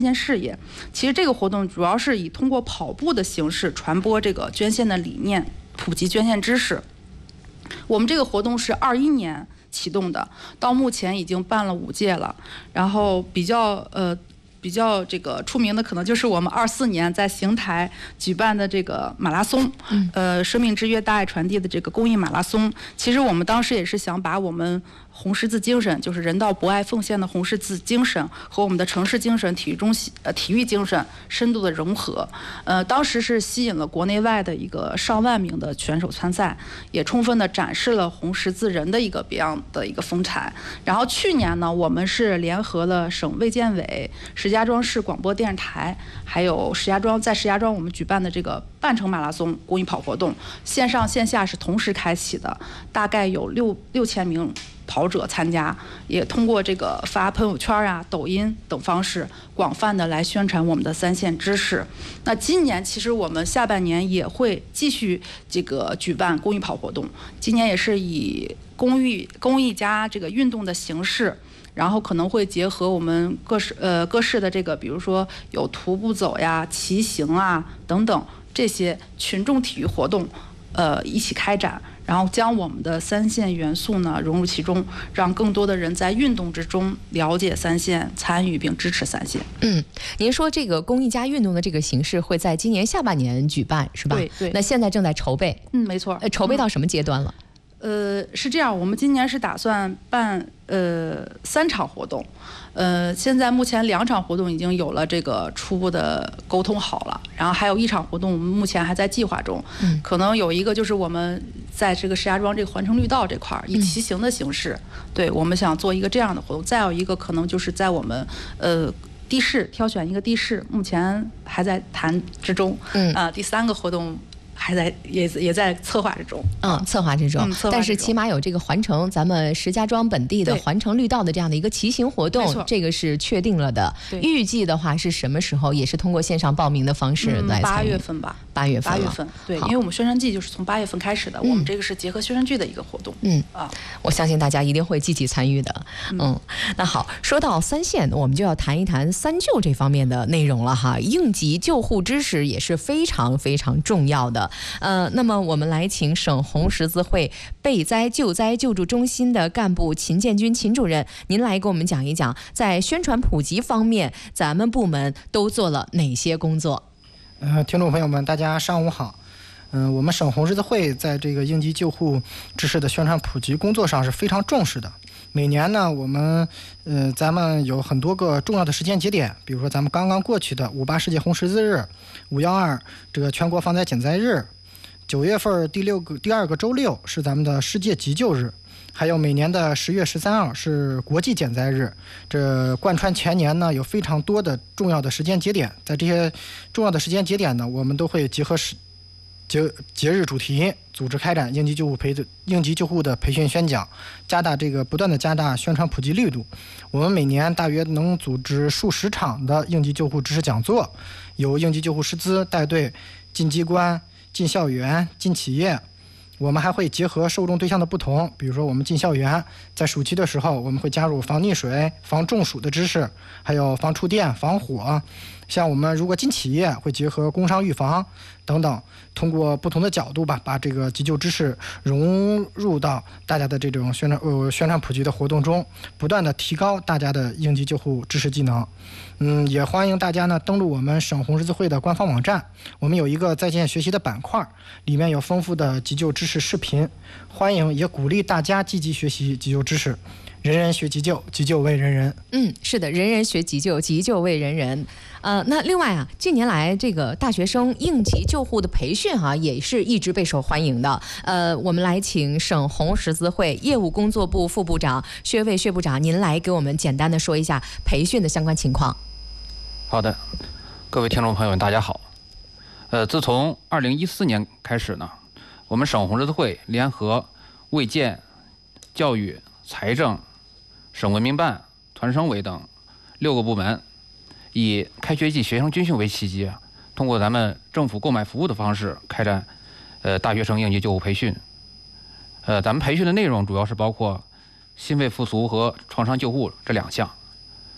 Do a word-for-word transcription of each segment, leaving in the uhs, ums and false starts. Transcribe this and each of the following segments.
献事业。其实这个活动主要是以通过跑步的形式传播这个捐献的理念，普及捐献知识。我们这个活动是二一年启动的，到目前已经办了五届了。然后比较呃比较这个出名的，可能就是我们二四年在邢台举办的这个马拉松，呃，生命之约大爱传递的这个公益马拉松。其实我们当时也是想把我们红十字精神，就是人道博爱奉献的红十字精神和我们的城市精神、体育中心呃体育精神深度的融合。呃，当时是吸引了国内外的一个上万名的选手参赛，也充分的展示了红十字人的一个别样的一个风采。然后去年呢，我们是联合了省卫健委、石家庄市广播电视台，还有石家庄在石家庄我们举办的这个半程马拉松公益跑活动，线上线下是同时开启的，大概有六六千名跑者参加，也通过这个发朋友圈啊、抖音等方式，广泛的来宣传我们的三线知识。那今年其实我们下半年也会继续这个举办公益跑活动，今年也是以公益公益加这个运动的形式。然后可能会结合我们各市呃各市的这个，比如说有徒步走呀、骑行啊等等这些群众体育活动，呃一起开展，然后将我们的三线元素呢融入其中，让更多的人在运动之中了解三线、参与并支持三线。 嗯，您说这个公益加运动的这个形式会在今年下半年举办是吧？ 对对。 那现在正在筹备。 嗯，没错。 呃，筹备到什么阶段了？ 呃，是这样，我们今年是打算办呃三场活动，呃，现在目前两场活动已经有了这个初步的沟通好了，然后还有一场活动我们目前还在计划中，嗯，可能有一个就是我们在这个石家庄这个环城绿道这块儿以骑行的形式，嗯、对我们想做一个这样的活动，再有一个可能就是在我们呃。地市挑选一个地市，目前还在谈之中。嗯啊、呃，第三个活动还在也也在策划之中。 嗯，策划之中。嗯、但是起码有这个环城，咱们石家庄本地的环城绿道的这样的一个骑行活动，这个是确定了的。预计的话是什么时候？也是通过线上报名的方式来参与。 八、嗯、月份吧。 八月份。 八月份。对，因为我们宣传季就是从八月份开始的，嗯、我们这个是结合宣传季的一个活动。 嗯啊，我相信大家一定会积极参与的。嗯，嗯那好，说到三线，我们就要谈一谈三救这方面的内容了哈。应急救护知识也是非常非常重要的。呃，那么我们来请省红十字会备灾救灾救助中心的干部秦建军秦主任，您来给我们讲一讲，在宣传普及方面，咱们部门都做了哪些工作？ 呃，听众朋友们，大家上午好。嗯、呃，我们省红十字会在这个应急救护知识的宣传普及工作上是非常重视的。每年呢，我们呃，咱们有很多个重要的时间节点，比如说咱们刚刚过去的五八世界红十字日、五幺二这个全国防灾减灾日，九月份第六个第二个周六是咱们的世界急救日，还有每年的十月十三号是国际减灾日。这贯穿全年呢，有非常多的重要的时间节点，在这些重要的时间节点呢，我们都会结合时节节日主题，组织开展应急救护培应急救护的培训宣讲，加大这个不断的加大宣传普及力度。我们每年大约能组织数十场的应急救护知识讲座，由应急救护师资带队进机关、进校园、进企业。我们还会结合受众对象的不同，比如说我们进校园，在暑期的时候，我们会加入防溺水、防中暑的知识，还有防触电、防火。像我们如果进企业，会结合工伤预防等等，通过不同的角度吧，把这个急救知识融入到大家的这种宣传呃宣传普及的活动中，不断的提高大家的应急救护知识技能。嗯，也欢迎大家呢登录我们省红十字会的官方网站，我们有一个在线学习的板块，里面有丰富的急救知识视频，欢迎也鼓励大家积极学习急救知识。人人学急救，急救为人人。 嗯，是的，人人学急救，急救为人人。呃，那另外啊，近年来这个大学生应急救护的培训啊，也是一直备受欢迎的。呃，我们来请省红十字会业务工作部副部长薛卫薛部长，您来给我们简单的说一下培训的相关情况。 好的，各位听众朋友们，大家好。呃，自从二零一四年开始呢，我们省红十字会联合卫健、教育、财政、省文明办、团省委等六个部门，以开学季学生军训为契机，通过咱们政府购买服务的方式开展呃大学生应急救护培训。呃，咱们培训的内容主要是包括心肺复苏和创伤救护这两项。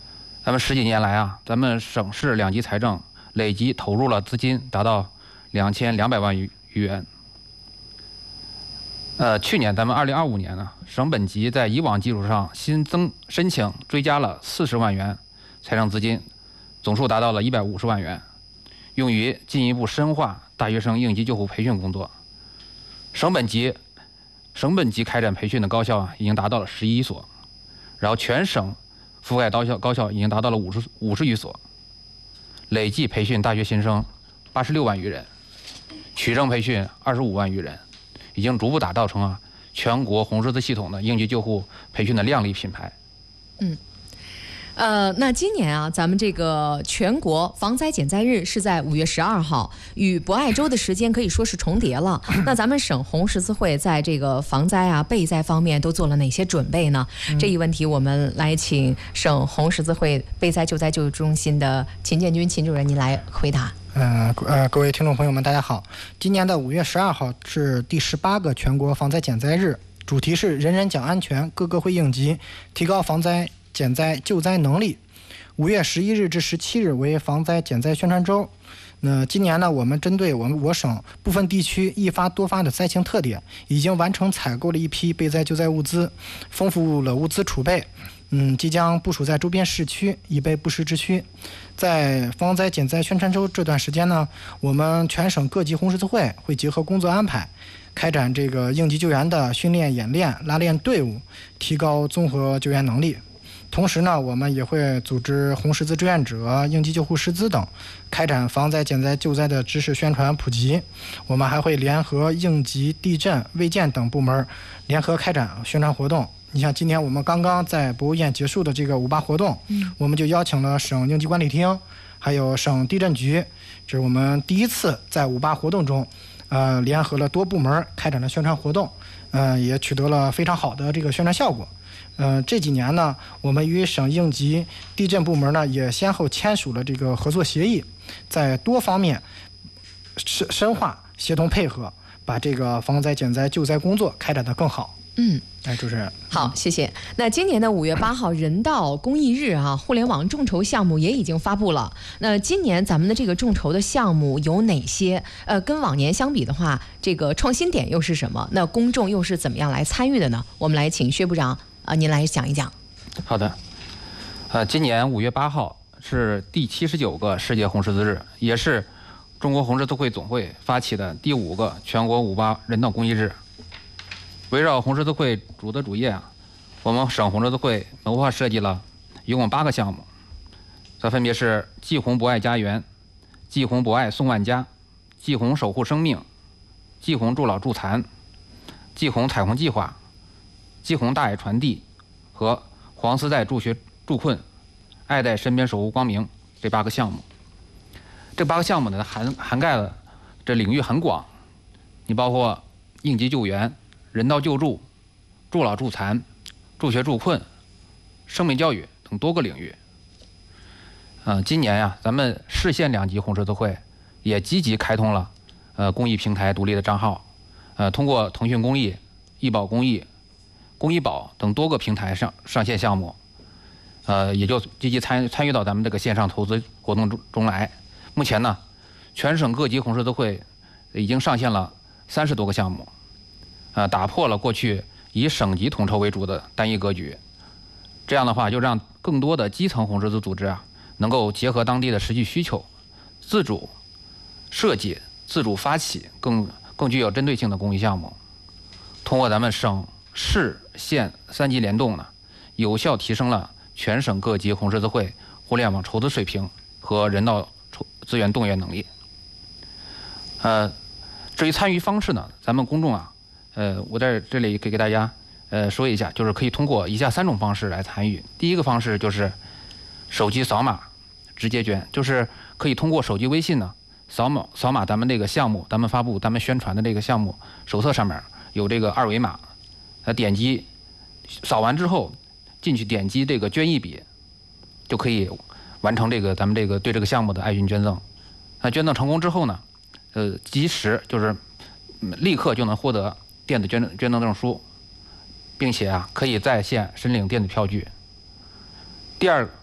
咱们十几年来啊，咱们省市两级财政累计投入了资金达到两千两百万余余元。呃，去年咱们二零二五年呢，省本级在以往基础上新增申请追加了四十万元财政资金，总数达到了一百五十万元，用于进一步深化大学生应急救护培训工作。省本级省本级开展培训的高校啊，已经达到了十一所，然后全省覆盖高校高校已经达到了五十五十余所，累计培训大学新生八十六万余人，取证培训二十五万余人，已经逐步打造成啊全国红十字系统的应急救护培训的亮丽品牌。 嗯。呃，那今年啊，咱们这个全国防灾减灾日是在五月十二号，与博爱周的时间可以说是重叠了。那咱们省红十字会在这个防灾啊、备灾方面都做了哪些准备呢？嗯、这一问题，我们来请省红十字会备灾救灾救助中心的秦建军秦主任您来回答。 呃呃，各位听众朋友们，大家好。今年的五月十二号是第十八个全国防灾减灾日，主题是人人讲安全，个个会应急，提高防灾减灾救灾能力。五月十一日至十七日为防灾减灾宣传周。那今年呢，我们针对我们我省部分地区易发多发的灾情特点，已经完成采购了一批备灾救灾物资，丰富了物资储备。嗯，即将部署在周边市区，以备不时之需。在防灾减灾宣传周这段时间呢，我们全省各级红十字会会结合工作安排，开展这个应急救援的训练演练，拉练队伍，提高综合救援能力。同时呢，我们也会组织红十字志愿者、应急救护师资等，开展防灾减灾救灾的知识宣传普及。我们还会联合应急、地震、卫健等部门联合开展宣传活动。你像今年我们刚刚在博物院结束的这个五八活动，嗯，我们就邀请了省应急管理厅，还有省地震局，这是我们第一次在五八活动中，呃，联合了多部门开展了宣传活动，呃，也取得了非常好的这个宣传效果。呃，这几年呢，我们与省应急地震部门呢也先后签署了这个合作协议，在多方面深深化协同配合，把这个防灾减灾救灾工作开展得更好。 嗯， 哎，主持人， 好，谢谢。那今年的五月八号人道公益日啊，互联网众筹项目也已经发布了。那今年咱们的这个众筹的项目有哪些？呃，跟往年相比的话，这个创新点又是什么？那公众又是怎么样来参与的呢？我们来请薛部长啊、呃，您来讲一讲。 好的，呃，今年五月八号是第七十九个世界红十字日，也是中国红十字会总会发起的第五个全国五八人道公益日。围绕红十字会主的主业啊，我们省红十字会谋划设计了一共八个项目，这分别是济红博爱家园、济红博爱送万家、济红守护生命、济红助老助残、济红彩虹计划、济红大爱传递和黄丝带助学助困、爱在身边守护光明这八个项目。这八个项目呢，涵涵盖了这领域很广，你包括应急救援、人道救助、助老助残、助学助困、生命教育等多个领域。呃，今年呀、啊，咱们市县两级红十字会也积极开通了呃公益平台独立的账号，呃，通过腾讯公益、易宝公益、公益宝等多个平台上上线项目，呃，也就积极参参与到咱们这个线上投资活动中中来。目前呢，全省各级红十字会已经上线了三十多个项目。呃，打破了过去以省级统筹为主的单一格局，这样的话，就让更多的基层红十字组织啊，能够结合当地的实际需求，自主设计、自主发起更更具有针对性的公益项目。通过咱们省市县三级联动呢，有效提升了全省各级红十字会互联网筹资水平和人道筹资源动员能力。呃，至于参与方式呢，咱们公众啊。呃，我在这里可以给大家呃说一下，就是可以通过以下三种方式来参与。第一个方式就是手机扫码直接捐，就是可以通过手机微信呢扫码扫码咱们这个项目，咱们发布咱们宣传的这个项目手册上面有这个二维码，呃点击扫完之后进去点击这个捐一笔，就可以完成这个咱们这个对这个项目的爱心捐赠。那捐赠成功之后呢，呃及时就是立刻就能获得电子捐捐赠证书，并且啊可以在线申领电子票据。第二，第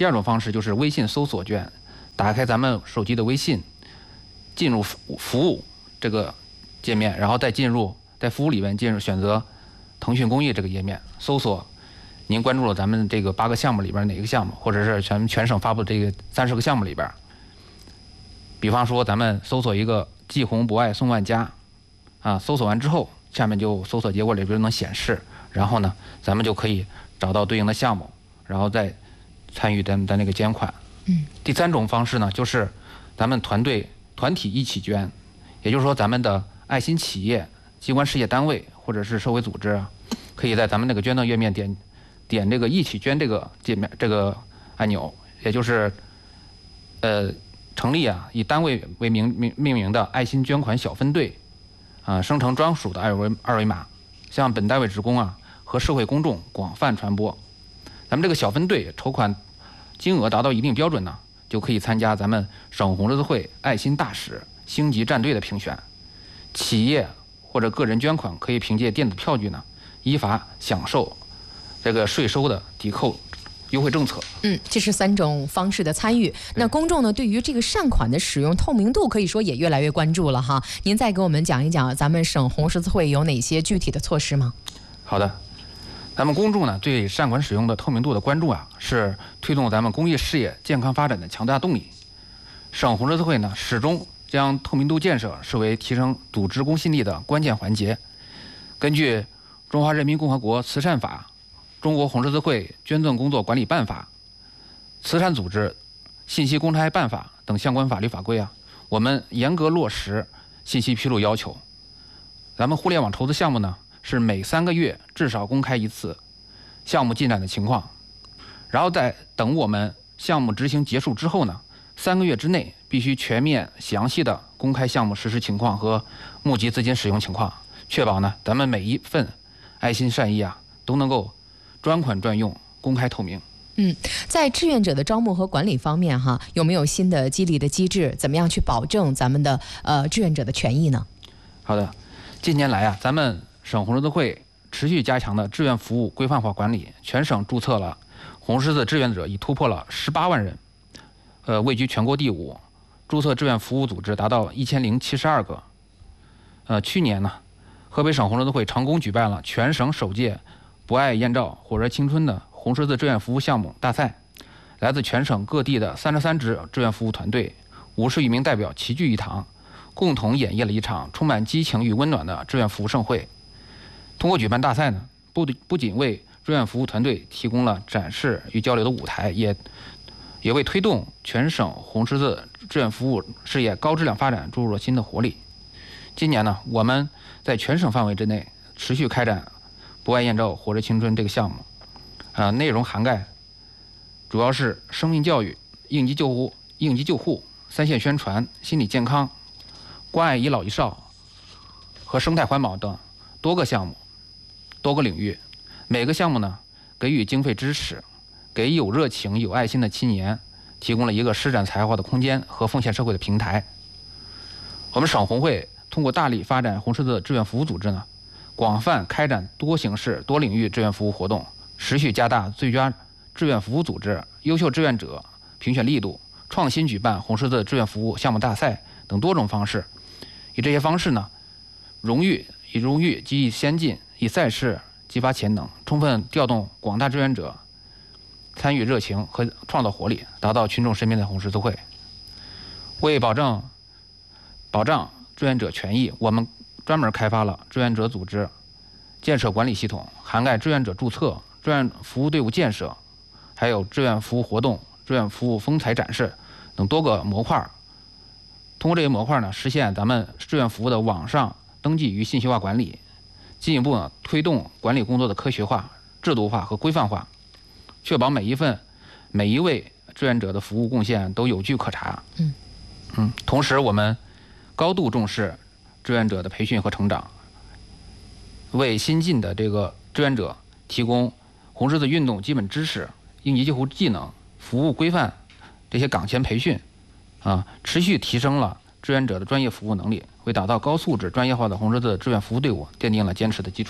第二种方式就是微信搜索卷，打开咱们手机的微信，进入服务这个界面，然后再进入在服务里面进入选择腾讯公益这个页面，搜索您关注了咱们这个八个项目里边哪个项目，或者是全全省发布这个三十个项目里边，比方说咱们搜索一个寄红博爱送万家，啊，搜索完之后，下面就搜索结果里边能显示，然后呢，咱们就可以找到对应的项目，然后再参与咱咱那个捐款。 嗯。 第三种方式呢，就是咱们团队团体一起捐，也就是说咱们的爱心企业、机关事业单位或者是社会组织啊，可以在咱们那个捐赠页面点点这个一起捐这个界面这个按钮，也就是呃成立啊以单位为名命命名的爱心捐款小分队啊、呃，生成专属的二维二维码，向本单位职工啊和社会公众广泛传播。咱们这个小分队筹款金额达到一定标准呢，就可以参加咱们省红十字会爱心大使星级战队的评选。企业或者个人捐款可以凭借电子票据呢，依法享受这个税收的抵扣优惠政策。 嗯，这是三种方式的参与。那公众呢，对于这个善款的使用透明度，可以说也越来越关注了哈。您再给我们讲一讲，咱们省红十字会有哪些具体的措施吗？ 好的，咱们公众呢对善款使用的透明度的关注啊，是推动咱们公益事业健康发展的强大动力。省红十字会呢，始终将透明度建设视为提升组织公信力的关键环节。根据《中华人民共和国慈善法》、《中国红十字会捐赠工作管理办法》、《慈善组织信息公开办法》等相关法律法规啊，我们严格落实信息披露要求。咱们互联网筹资项目呢，是每三个月至少公开一次项目进展的情况，然后在等我们项目执行结束之后呢，三个月之内必须全面详细的公开项目实施情况和募集资金使用情况，确保呢咱们每一份爱心善意啊都能够专款专用、公开透明。 嗯，在志愿者的招募和管理方面哈，有没有新的激励的机制？怎么样去保证咱们的呃志愿者的权益呢？ 好的，近年来啊，咱们省红十字会持续加强的志愿服务规范化管理，全省注册了红十字志愿者已突破了十八万人，呃，位居全国第五。注册志愿服务组织达到一千零七十二个。呃，去年呢，河北省红十字会成功举办了全省首届“博爱艳照，火热青春”的红十字志愿服务项目大赛，来自全省各地的三十三支志愿服务团队、五十余名代表齐聚一堂，共同演绎了一场充满激情与温暖的志愿服务盛会。通过举办大赛呢，不不仅为志愿服务团队提供了展示与交流的舞台，也也为推动全省红十字志愿服务事业高质量发展注入了新的活力。今年呢，我们在全省范围之内持续开展“博爱艳照，火热青春”这个项目，啊、呃，内容涵盖主要是生命教育、应急救护、应急救护、三线宣传、心理健康、关爱一老一少和生态环保等多个项目、多个领域。每个项目呢，给予经费支持，给有热情、有爱心的青年提供了一个施展才华的空间和奉献社会的平台。我们省红会通过大力发展红十字志愿服务组织呢，广泛开展多形式、多领域志愿服务活动，持续加大最佳志愿服务组织、优秀志愿者评选力度，创新举办红十字志愿服务项目大赛等多种方式。以这些方式呢，荣誉以荣誉激励先进，以赛事激发潜能，充分调动广大志愿者参与热情和创造活力，达到群众身边的红十字会。为保证保障志愿者权益，我们专门开发了志愿者组织建设管理系统，涵盖志愿者注册、志愿服务队伍建设，还有志愿服务活动、志愿服务风采展示等多个模块。通过这些模块呢，实现咱们志愿服务的网上登记与信息化管理，进一步呢推动管理工作的科学化、制度化和规范化，确保每一份、每一位志愿者的服务贡献都有据可查。 嗯嗯，同时我们高度重视志愿者的培训和成长，为新进的这个志愿者提供红十字运动基本知识、应急救护技能、服务规范这些岗前培训，啊，持续提升了志愿者的专业服务能力，为打造高素质、专业化的红十字志愿服务队伍奠定了坚实的基础。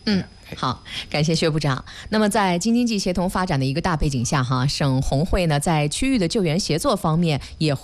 嗯。好，感谢薛部长。那么在京津冀协同发展的一个大背景下哈，省红会呢在区域的救援协作方面也会